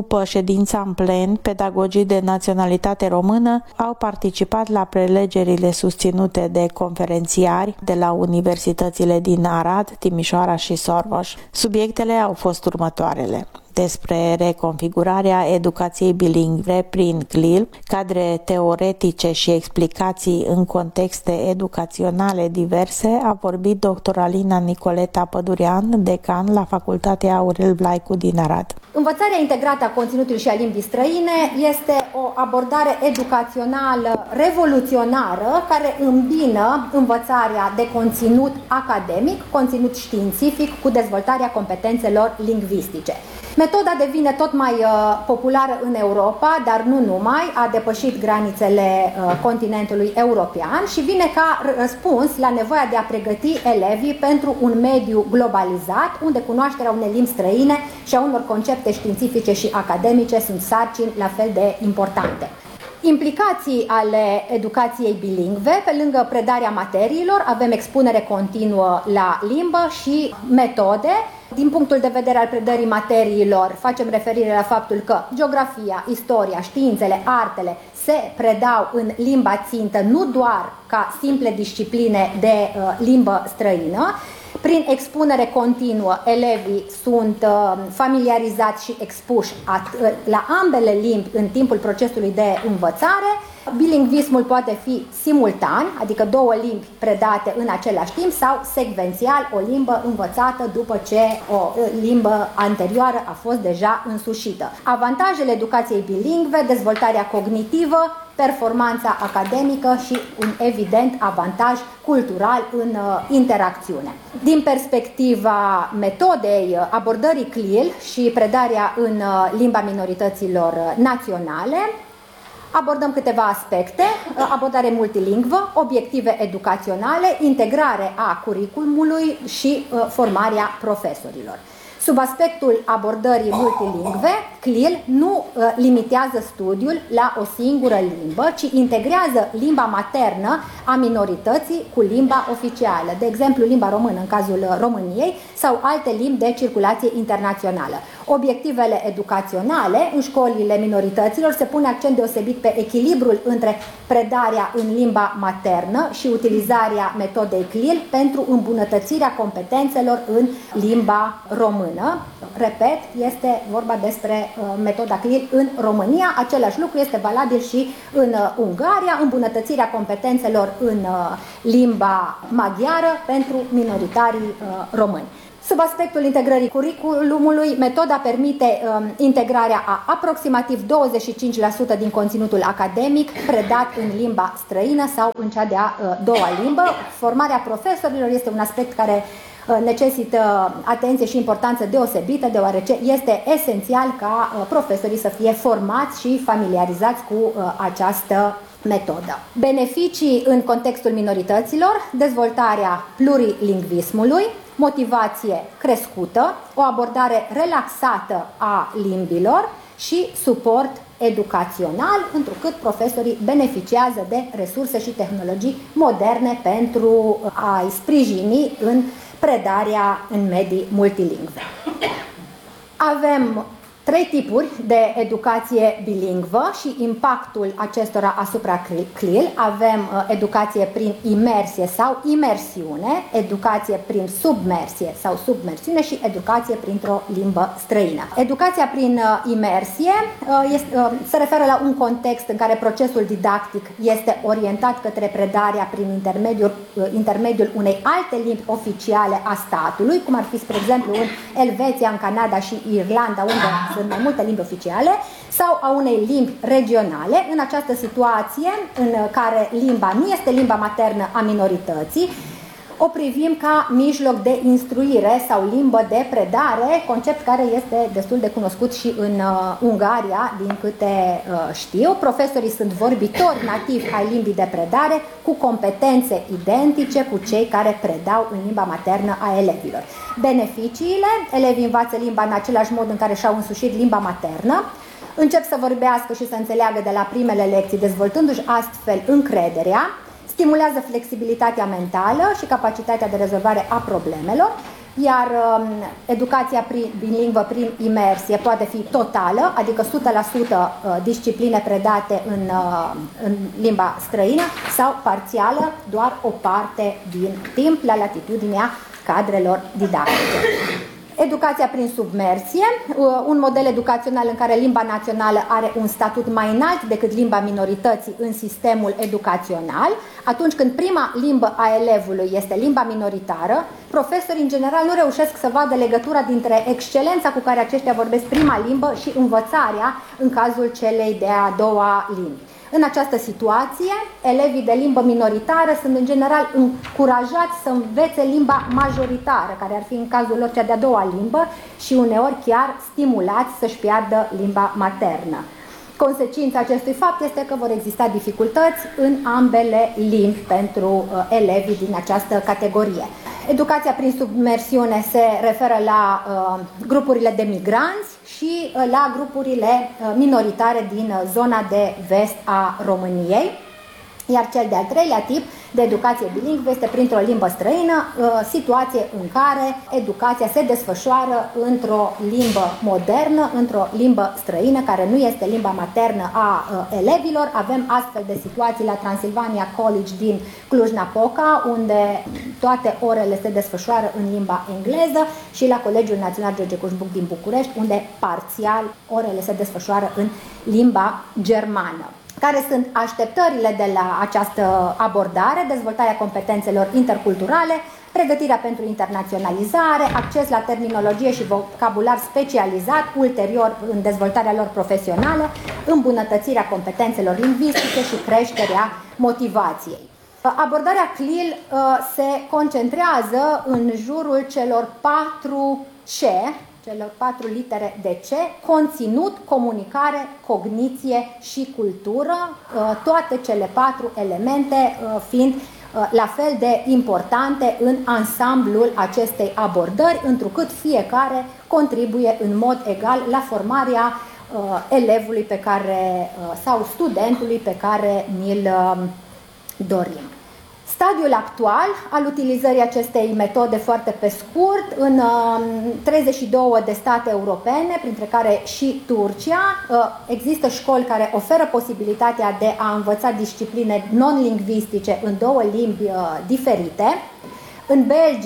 După ședința în plen, pedagogii de naționalitate română au participat la prelegerile susținute de conferențiari de la universitățile din Arad, Timișoara și Sorboș. Subiectele au fost următoarele: despre reconfigurarea educației bilingve prin CLIL, cadre teoretice și explicații în contexte educaționale diverse, a vorbit dr. Alina Nicoleta Pădurean, decan la Facultatea Aurel Vlaicu din Arad. Învățarea integrată a conținutului și a limbii străine este o abordare educațională revoluționară care îmbină învățarea de conținut academic, conținut științific, cu dezvoltarea competențelor lingvistice. Metoda devine tot mai populară în Europa, dar nu numai, a depășit granițele continentului european și vine ca răspuns la nevoia de a pregăti elevii pentru un mediu globalizat, unde cunoașterea unei limbi străine și a unor concepte științifice și academice sunt sarcini la fel de importante. Implicații ale educației bilingve, pe lângă predarea materiilor, avem expunere continuă la limbă și metode. Din punctul de vedere al predării materiilor, facem referire la faptul că geografia, istoria, științele, artele se predau în limba țintă, nu doar ca simple discipline de limbă străină. Prin expunere continuă, elevii sunt familiarizați și expuși la ambele limbi în timpul procesului de învățare. Bilingvismul poate fi simultan, adică două limbi predate în același timp, sau secvențial, o limbă învățată după ce o limbă anterioară a fost deja însușită. Avantajele educației bilingve: dezvoltarea cognitivă, performanța academică și un evident avantaj cultural în interacțiune. Din perspectiva metodei abordării CLIL și predarea în limba minorităților naționale, abordăm câteva aspecte: abordare multilingvă, obiective educaționale, integrare a curiculumului și formarea profesorilor. Sub aspectul abordării multilingve, CLIL nu limitează studiul la o singură limbă, ci integrează limba maternă a minorității cu limba oficială, de exemplu limba română în cazul României, sau alte limbi de circulație internațională. Obiectivele educaționale în școlile minorităților se pune accent deosebit pe echilibrul între predarea în limba maternă și utilizarea metodei CLIL pentru îmbunătățirea competențelor în limba română. Repet, este vorba despre metoda CLIL în România. Același lucru este valabil și în Ungaria, îmbunătățirea competențelor în limba maghiară pentru minoritarii români. Sub aspectul integrării curiculumului, metoda permite integrarea a aproximativ 25% din conținutul academic predat în limba străină sau în cea de-a doua limbă. Formarea profesorilor este un aspect care necesită atenție și importanță deosebită, deoarece este esențial ca profesorii să fie formați și familiarizați cu această metodă. Beneficii în contextul minorităților: dezvoltarea plurilingvismului, motivație crescută, o abordare relaxată a limbilor și suport educațional, întrucât profesorii beneficiază de resurse și tehnologii moderne pentru a-i sprijini în predarea în medii multilingve. Avem trei tipuri de educație bilingvă și impactul acestora asupra CLIL. Avem educație prin imersie sau imersiune, educație prin submersie sau submersiune și educație printr-o limbă străină. Educația prin imersie se referă la un context în care procesul didactic este orientat către predarea prin intermediul unei alte limbi oficiale a statului, cum ar fi, spre exemplu, în Elveția, în Canada și Irlanda, unde sunt mai multe limbi oficiale, sau a unei limbi regionale. În această situație în care limba nu este limba maternă a minorității, o privim ca mijloc de instruire sau limbă de predare, concept care este destul de cunoscut și în Ungaria, din câte știu. Profesorii sunt vorbitori nativi ai limbii de predare cu competențe identice cu cei care predau în limba maternă a elevilor. Beneficiile: elevii învață limba în același mod în care și-au însușit limba maternă, încep să vorbească și să înțeleagă de la primele lecții, dezvoltându-și astfel încrederea, stimulează flexibilitatea mentală și capacitatea de rezolvare a problemelor, iar educația bilingvă prin imersie poate fi totală, adică 100% discipline predate în limba străină, sau parțială, doar o parte din timp, la latitudinea cadrelor didactice. Educația prin submersie, un model educațional în care limba națională are un statut mai înalt decât limba minorității în sistemul educațional. Atunci când prima limbă a elevului este limba minoritară, profesorii în general nu reușesc să vadă legătura dintre excelența cu care aceștia vorbesc prima limbă și învățarea în cazul celei de-a doua limbi. În această situație, elevii de limbă minoritară sunt în general încurajați să învețe limba majoritară, care ar fi în cazul lor cea de-a doua limbă, și uneori chiar stimulați să-și piardă limba maternă. Consecința acestui fapt este că vor exista dificultăți în ambele limbi pentru elevii din această categorie. Educația prin submersiune se referă la grupurile de migranți și la grupurile minoritare din zona de vest a României. Iar cel de-al treilea tip de educație bilingvă este printr-o limbă străină, situație în care educația se desfășoară într-o limbă modernă, într-o limbă străină, care nu este limba maternă a elevilor. Avem astfel de situații la Transilvania College din Cluj-Napoca, unde toate orele se desfășoară în limba engleză, și la Colegiul Național George Cușbuc din București, unde parțial orele se desfășoară în limba germană. Care sunt așteptările de la această abordare? Dezvoltarea competențelor interculturale, pregătirea pentru internaționalizare, acces la terminologie și vocabular specializat ulterior în dezvoltarea lor profesională, îmbunătățirea competențelor lingvistice și creșterea motivației. Abordarea CLIL se concentrează în jurul celor 4 C, celor 4 litere de C: conținut, comunicare, cogniție și cultură, toate cele 4 elemente fiind la fel de importante în ansamblul acestei abordări, întrucât fiecare contribuie în mod egal la formarea elevului pe care, sau studentului pe care ni-l dorim. Stadiul actual al utilizării acestei metode, foarte pe scurt, în 32 de state europene, printre care și Turcia, există școli care oferă posibilitatea de a învăța discipline non-lingvistice în 2 limbi diferite. În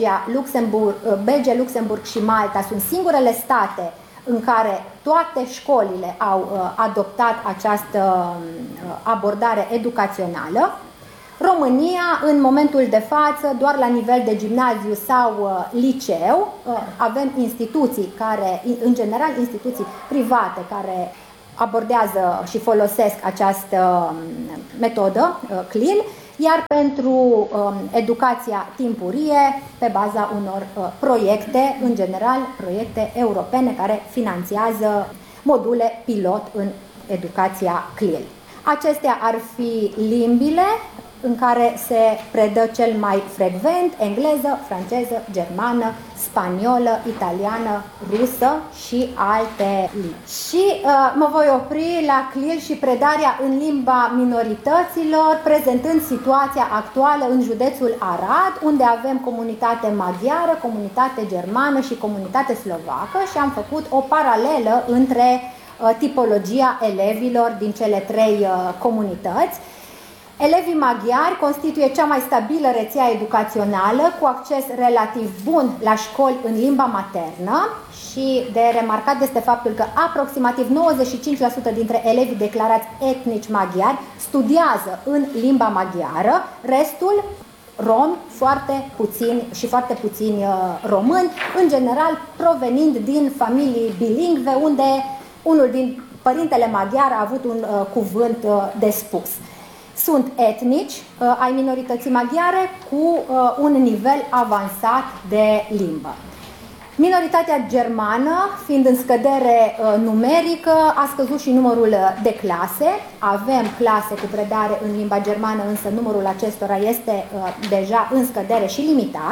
Belgia, Luxemburg și Malta sunt singurele state în care toate școlile au adoptat această abordare educațională. România, în momentul de față, doar la nivel de gimnaziu sau liceu, avem instituții care, în general instituții private, care abordează și folosesc această metodă, CLIL, iar pentru educația timpurie, pe baza unor proiecte, în general proiecte europene care finanțează module pilot în educația CLIL. Acestea ar fi limbile în care se predă cel mai frecvent: engleză, franceză, germană, spaniolă, italiană, rusă și alte limbi. Și mă voi opri la CLIL și predarea în limba minorităților, prezentând situația actuală în județul Arad, unde avem comunitate maghiară, comunitate germană și comunitate slovacă, și am făcut o paralelă între tipologia elevilor din cele 3 comunități. Elevii maghiari constituie cea mai stabilă rețea educațională, cu acces relativ bun la școli în limba maternă, și de remarcat este faptul că aproximativ 95% dintre elevii declarați etnici maghiari studiază în limba maghiară, restul romi, foarte puțini și foarte puțini români, în general provenind din familii bilingve, unde unul din părintele maghiar a avut un cuvânt de spus. Sunt etnici ai minorității maghiare cu un nivel avansat de limbă. Minoritatea germană, fiind în scădere numerică, a scăzut și numărul de clase. Avem clase cu predare în limba germană, însă numărul acestora este deja în scădere și limitat.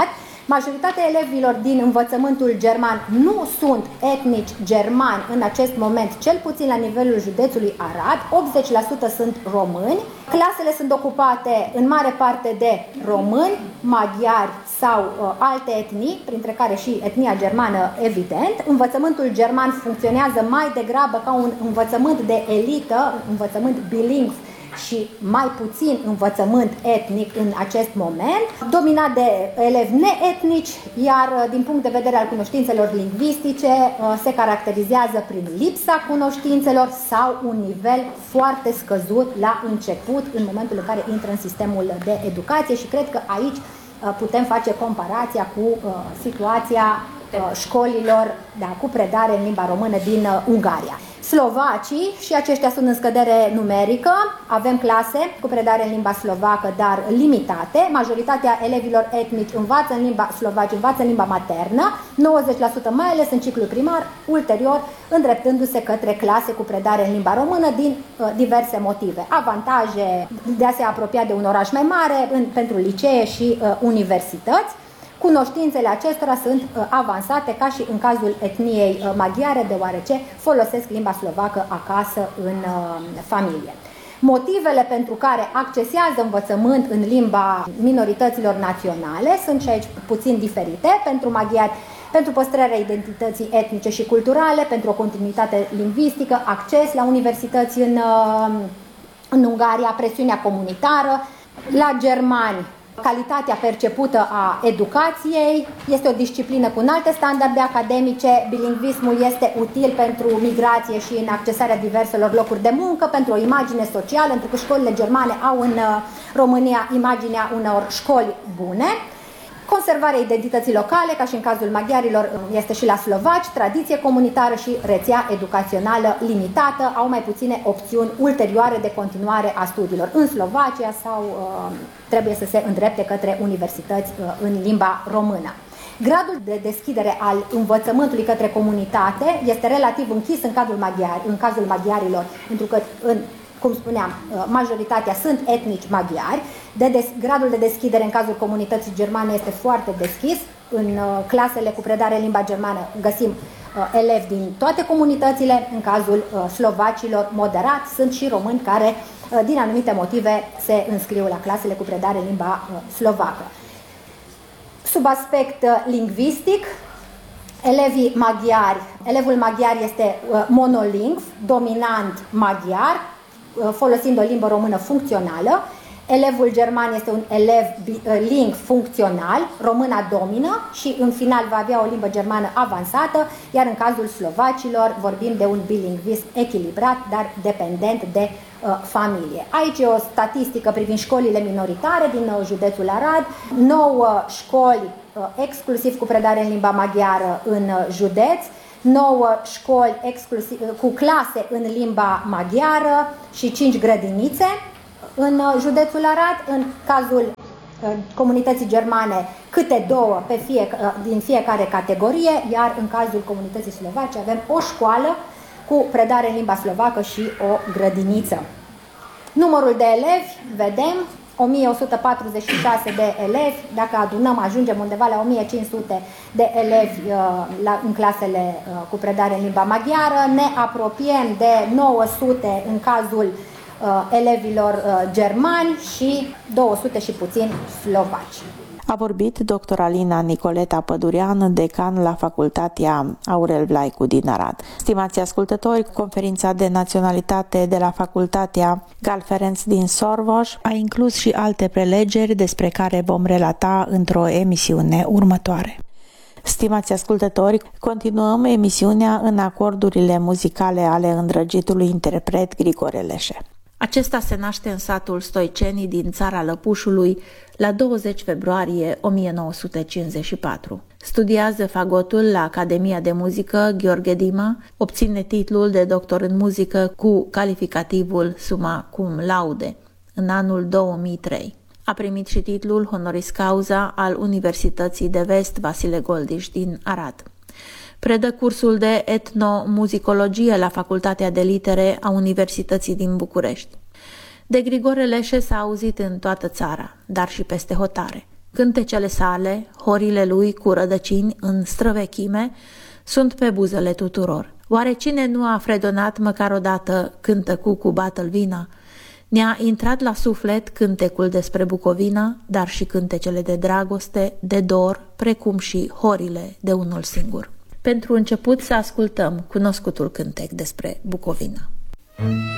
Majoritatea elevilor din învățământul german nu sunt etnici germani în acest moment, cel puțin la nivelul județului Arad, 80% sunt români. Clasele sunt ocupate în mare parte de români, maghiari sau alte etnii, printre care și etnia germană, evident. Învățământul german funcționează mai degrabă ca un învățământ de elită, învățământ bilingv, și mai puțin învățământ etnic în acest moment, dominat de elevi neetnici, iar din punct de vedere al cunoștințelor lingvistice se caracterizează prin lipsa cunoștințelor sau un nivel foarte scăzut la început, în momentul în care intră în sistemul de educație, și cred că aici putem face comparația cu situația școlilor cu predare în limba română din Ungaria. Slovacii, și aceștia sunt în scădere numerică, avem clase cu predare în limba slovacă, dar limitate. Majoritatea elevilor etnici învață în limba slovaci, învață în limba maternă, 90% mai ales în ciclul primar, ulterior îndreptându-se către clase cu predare în limba română din diverse motive. Avantaje de a se apropia de un oraș mai mare pentru licee și universități. Cunoștințele acestora sunt avansate, ca și în cazul etniei maghiare, deoarece folosesc limba slovacă acasă în familie. Motivele pentru care accesează învățământ în limba minorităților naționale sunt și aici puțin diferite. Pentru maghiari, pentru păstrarea identității etnice și culturale, pentru o continuitate lingvistică, acces la universități în Ungaria, presiunea comunitară. La germani, calitatea percepută a educației, este o disciplină cu înalte standarde academice, bilingvismul este util pentru migrație și în accesarea diverselor locuri de muncă, pentru o imagine socială, pentru că școlile germane au în România imaginea unor școli bune. Conservarea identității locale, ca și în cazul maghiarilor, este și la slovaci, tradiție comunitară și rețea educațională limitată, au mai puține opțiuni ulterioare de continuare a studiilor în Slovacia sau trebuie să se îndrepte către universități în limba română. Gradul de deschidere al învățământului către comunitate este relativ închis în cazul maghiarilor, pentru că cum spuneam, majoritatea sunt etnici maghiari. Gradul de deschidere în cazul comunității germane este foarte deschis. În clasele cu predare în limba germană găsim elevi din toate comunitățile. În cazul slovacilor, moderat, sunt și români care, din anumite motive, se înscriu la clasele cu predare în limba slovacă. Sub aspect lingvistic, elevul maghiar este monolingv, dominant maghiar, folosind o limbă română funcțională. Elevul german este un elev lingv funcțional, româna domină și în final va avea o limbă germană avansată, iar în cazul slovacilor vorbim de un bilingvism echilibrat, dar dependent de familie. Aici e o statistică privind școlile minoritare din județul Arad, 9 școli exclusiv cu predare în limba maghiară în județ, 9 școli cu clase în limba maghiară și 5 grădinițe în județul Arad. În cazul comunității germane, câte 2 din fiecare categorie, iar în cazul comunității slovace avem o școală cu predare în limba slovacă și o grădiniță. Numărul de elevi, vedem, 1146 de elevi, dacă adunăm ajungem undeva la 1500 de elevi în clasele cu predare în limba maghiară, ne apropiem de 900 în cazul elevilor germani și 200 și puțin slovaci. A vorbit dr. Alina Nicoleta Pădurean, decan la Facultatea Aurel Vlaicu din Arad. Stimați ascultători, conferința de naționalitate de la Facultatea Gal Ferenc din Sorvos a inclus și alte prelegeri despre care vom relata într-o emisiune următoare. Stimați ascultători, continuăm emisiunea în acordurile muzicale ale îndrăgitului interpret Grigore Leșe. Acesta se naște în satul Stoicenii din țara Lăpușului la 20 februarie 1954. Studiază fagotul la Academia de Muzică Gheorghe Dima, obține titlul de doctor în muzică cu calificativul summa cum laude în anul 2003. A primit și titlul honoris causa al Universității de Vest Vasile Goldiș din Arad. Predă cursul de etnomuzicologie la Facultatea de Litere a Universității din București. De Grigore Leșe s-a auzit în toată țara, dar și peste hotare. Cântecele sale, horile lui cu rădăcini în străvechime, sunt pe buzele tuturor. Oare cine nu a fredonat măcar odată Cântă cucu bată-l vina? Ne-a intrat la suflet cântecul despre Bucovina, dar și cântecele de dragoste, de dor, precum și horile de unul singur. Pentru început să ascultăm cunoscutul cântec despre Bucovina.